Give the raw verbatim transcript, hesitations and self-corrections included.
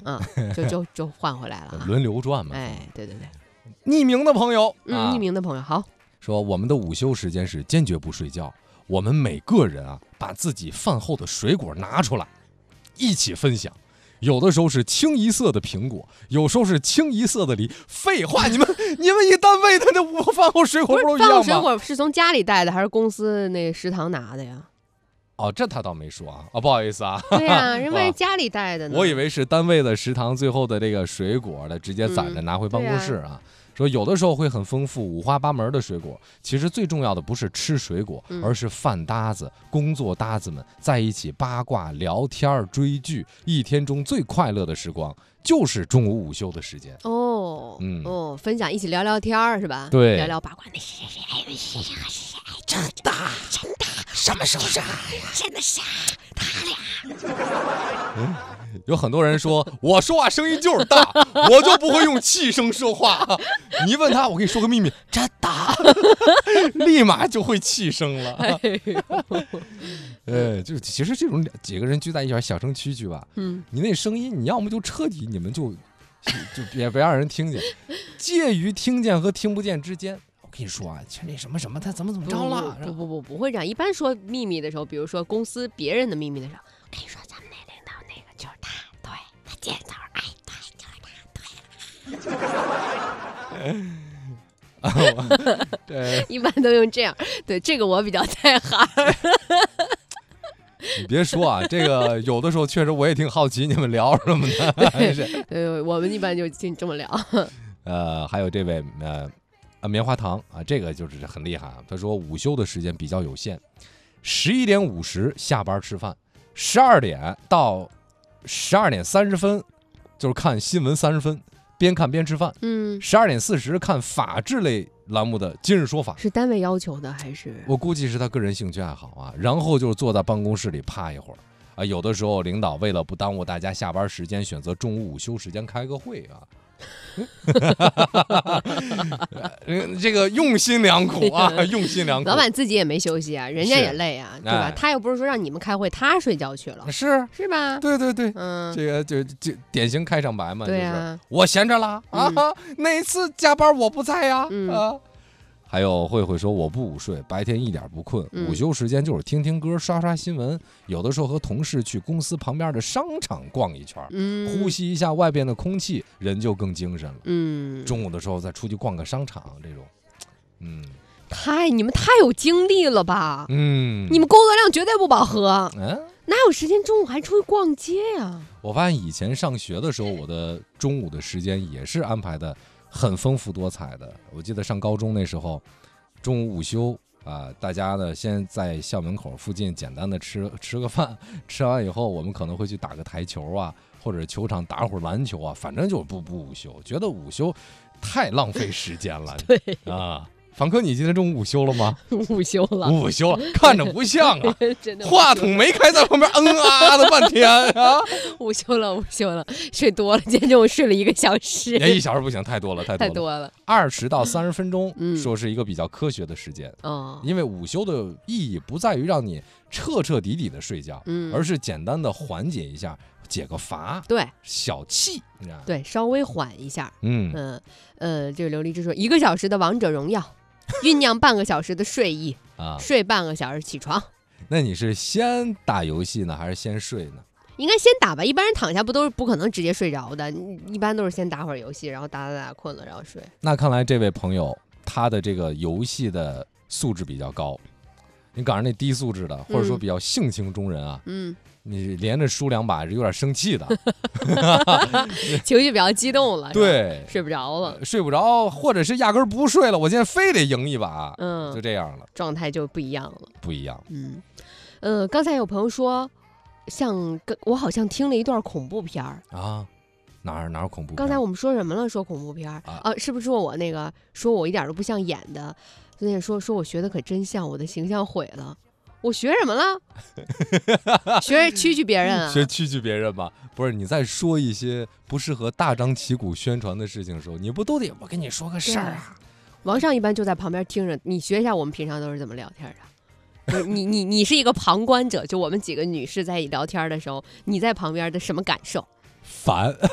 嗯，就就就换回来了、啊， 轮流转嘛。 哎，对对对。 匿名的朋友， 嗯， 啊、 匿名的朋友好， 说我们的午休时间是坚决不睡觉，我们每个人啊，把自己饭后的水果拿出来，一起分享。有的时候是清一色的苹果，有时候是清一色的梨。废话，你们你们一单位的那午饭后水果不都一样吗？ 饭后水果是从家里带的还是公司那食堂拿的呀？ 哦，这他倒没说啊，啊，不好意思啊。 对呀、啊，因为家里带的呢。 我以为是单位的食堂最后的这个水果的，直接攒着拿回办公室啊。嗯说有的时候会很丰富，五花八门的水果。其实最重要的不是吃水果， 嗯、 而是饭搭子、工作搭子们在一起八卦、聊天、追剧。一天中最快乐的时光就是中午午休的时间。 哦，嗯，哦，分享一起聊聊天是吧？ 对， 聊聊八卦。那谁谁谁，谁谁谁谁， 真的真的，什么时候是？ 真的是他俩。 嗯，有很多人说我说话声音就是大，我就不会用气声说话。你问他，我跟你说个秘密，真的，立马就会气声了。呃，就是其实这种几个人聚在一起小声蛐蛐吧，嗯，你那声音，你要么就彻底，你们就就别别让人听见，介于听见和听不见之间。我跟你说啊，那什么什么，他怎么怎么着了？ 不不不不会这样。一般说秘密的时候，比如说公司别人的秘密的时候，我跟你说，咱们那领导那个就是他，对他今天早上，哎，对，就是他，对。对，一般都用这样。对，这个我比较在行。 你别说啊，这个有的时候确实我也挺好奇你们聊什么的。 对，对，我们一般就这么聊。 呃，还有这位呃。啊，棉花糖啊，这个就是很厉害啊。他说午休的时间比较有限，十一点五十下班吃饭，十二点到十二点三十分就是看新闻三十分，边看边吃饭。嗯，十二点四十看法制类栏目的今日说法。 是单位要求的还是？ 我估计是他个人兴趣爱好啊。然后就是坐在办公室里趴一会儿啊。有的时候领导为了不耽误大家下班时间，选择中午午休时间开个会啊。这个用心良苦啊，用心良苦。 老板自己也没休息啊，人家也累啊，对吧？他又不是说让你们开会，他睡觉去了， 是是吧？ 对对对，嗯，这个就就典型开场白嘛， 对啊，就是我闲着啦啊，哪次加班我不在呀啊。还有慧慧说我不午睡，白天一点不困，嗯、午休时间就是听听歌、刷刷新闻，有的时候和同事去公司旁边的商场逛一圈，嗯、呼吸一下外边的空气，人就更精神了。嗯，中午的时候再出去逛个商场，这种，嗯， 太你们太有精力了吧？ 嗯， 你们工作量绝对不饱和，嗯，哪有时间中午还出去逛街呀？ 我发现以前上学的时候，我的中午的时间也是安排的很丰富多彩的。我记得上高中那时候，中午午休啊、呃，大家呢先在校门口附近简单的吃吃个饭，吃完以后我们可能会去打个台球啊，或者球场打会儿篮球啊，反正就是不不午休，觉得午休太浪费时间了。 对啊。房科，你今天中午午休了吗？ 午休了， 午休了，看着不像啊！话筒没开，在旁边嗯啊的半天啊！ 午休了，午休了，睡多了，今天中午睡了一个小时。 哎，一小时不行，太多了，太多了。 太多了。 二十到三十分钟，嗯，说是一个比较科学的时间哦。因为午休的意义不在于让你彻彻底底的睡觉，嗯，而是简单的缓解一下。解个乏， 对， 小气， 对，稍微缓一下，嗯嗯呃，这个琉璃之说，一个小时的王者荣耀，酝酿半个小时的睡意啊，睡半个小时起床。 那你是先打游戏呢，还是先睡呢？ 应该先打吧，一般人躺下不都是不可能直接睡着的，一般都是先打会儿游戏，然后打打打困了，然后睡。 那看来这位朋友他的这个游戏的素质比较高，你赶上那低素质的，或者说比较性情中人啊，嗯。你连着输两把是有点生气的， 情绪比较激动了， 对， 睡不着了， 睡不着，或者是压根不睡了，我现在非得赢一把，嗯，就这样了， 状态就不一样了， 不一样， 嗯，呃，刚才有朋友说，像我好像听了一段恐怖片儿啊，哪儿哪儿恐怖片？ 刚才我们说什么了？说恐怖片儿啊, 啊，是不是说我那个说我一点都不像演的？所以说说我学的可真像，我的形象毁了。我学什么了？学蛐蛐别人啊？ 学蛐蛐别人吧？不是，你在说一些不适合大张旗鼓宣传的事情的时候，你不都得我跟你说个事儿啊？ 王上一般就在旁边听着，你学一下我们平常都是怎么聊天的。你你你是一个旁观者，就我们几个女士在聊天的时候，你在旁边的什么感受？ 烦。